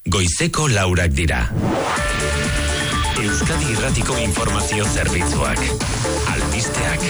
goizeko 4 dira. Euskadi Irratiko informazio zerbitzuak. Albisteak.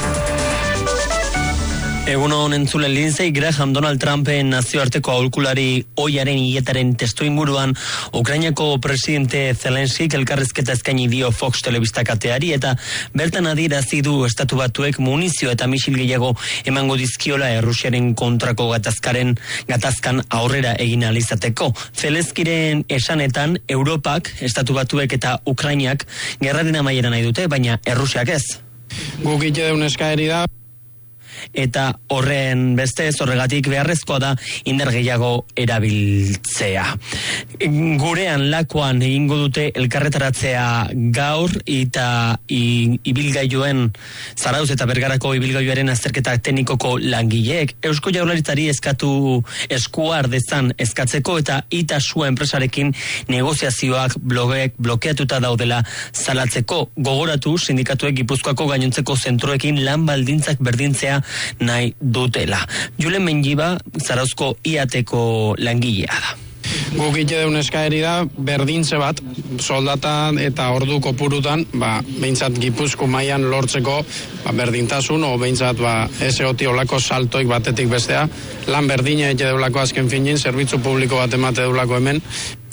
Egun honen entzulen Lindsey Graham Donald Trumpen nazioarteko aholkulari ohiaren hiletaren testu inguruan Ukrainako presidente Zelenskik elkarrizketa eskaini dio Fox telebista kateari eta bertan adierazi du estatu batuek munizio eta misil gehiago emango dizkiola Errusiaren kontrako gatazkan aurrera egin ahal izateko. Zelenskiren esanetan Europak, estatu batuek eta Ukrainak gerraren amaiera nahi dute, baina Errusiak ez. Guk ite deun eskaeri da. Eta horren bestez, horregatik beharrezkoa da indar gehiago erabiltzea. Gurean lakuan egingo dute elkarretaratzea gaur eta ibilgailuen Zarauz eta Bergarako ibilgailuaren azterketa teknikoko langileek Eusko Jaurlaritzari eskatu eskuar dezan eskatzeko eta Itasua enpresarekin negoziazioak blokeatuta daudela salatzeko. Gogoratu sindikatuek Gipuzkoako gainontzeko zentroekin lan baldintzak berdintzea nahi dutela. Julen Mengiba, Zarauzko IATeko langilea da. Guk ite deun eskaeri da, berdintze bat, soldata eta ordu kopurutan, behintzat Gipuzko mailan lortzeko berdintasun, o behintzat SOT olako saltoik batetik bestea, lan berdina ite deulako azken finin, zerbitzu publiko bat emate deulako hemen.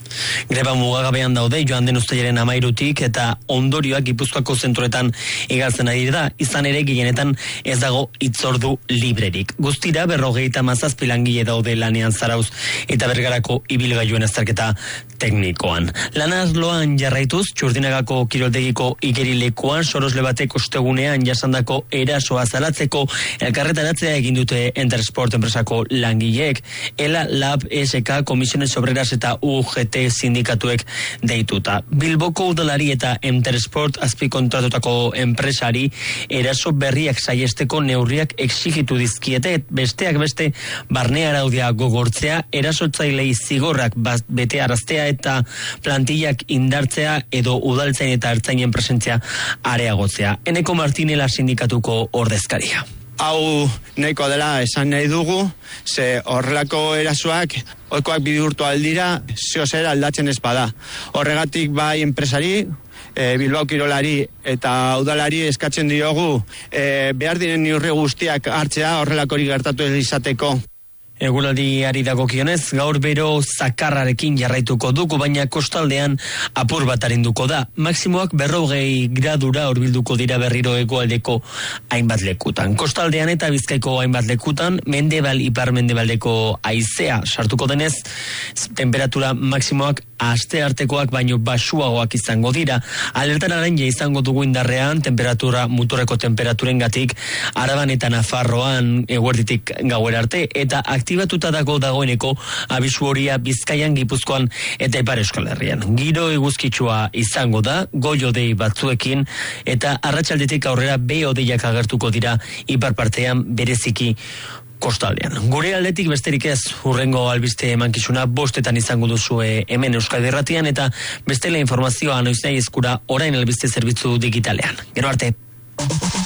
Greba mugagabean daude joan den uztailaren 13 eta ondorioak Gipuzkoako zentroetan igartzen ari da, izan ere gehienetan ez dago hitzordu librerik. Guztira 57 langile daude lanean Zarauz eta Bergarako ibilgailuen azterketa teknikoan. Lanarloan jarraituz, Txurdinagako kiroldegiko igerilekuan sorosle batek ostegunean jasandako erasoa salatzeko elkarretaratzea egin dute Intersport enpresako langileek, ELA, LAB, SK, Komisiones Obreras eta UGT sindikatuek deituta. Bilboko udalari eta Intersport azpikontratutako enpresari eraso berriak saiesteko neurriak exigitu dizkiete, besteak beste barne araudia gogortzea, erasotzailei zigorrak bete araztea eta plantillak indartzea edo udaltzain eta ertzainen presentzia areagotzea. Eneko Martinela sindikatuko ordezkaria. Hau nahikoa dela esan nahi dugu, ze horrelako erasoak ohikoak bihurtu aldira, zeozera aldatzen ez bada. Horregatik bai enpresari, Bilbao kirolari eta udalari eskatzen diogu behar diren neurri guztiak hartzea horrelakori gertatu ez izateko. Eguraldiari dagokionez, gaur bero zakarrarekin jarraituko dugu, baina kostaldean apur bat arinduko da. Maximoak 40 gradura hurbilduko dira berriro hegoaldeko hainbat lekutan. Kostaldean eta Bizkaiko hainbat lekutan, ipar-mendebaldeko haizea sartuko denez, temperatura maximoak aste artekoak baino basuagoak izango dira. Alertararen izango dugu indarrean, muturreko temperaturengatik, Araban eta Nafarroan eguerditik gauera arte, eta aktibatuta dagoeneko abisu horia Bizkaian, Gipuzkoan eta Ipar Euskal Herrian. Giro eguzkitsua izango da, goi-hodei batzuekin, eta arratsaldetik aurrera behe-hodeiak agertuko dira ipar partean bereziki kostaldean. Gure aldetik besterik ez, hurrengo albiste emankizuna 5:00 izango duzue hemen Euskadi Irratian eta bestela informazioa noiznahi eskura orain albiste zerbitzu digitalean. Gero arte.